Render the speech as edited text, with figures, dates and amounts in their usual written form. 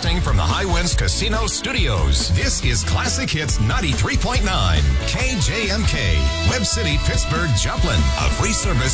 Broadcasting from the High Winds Casino Studios, this is Classic Hits 93.9 KJMK, Webb City, Pittsburgh, Joplin. A free service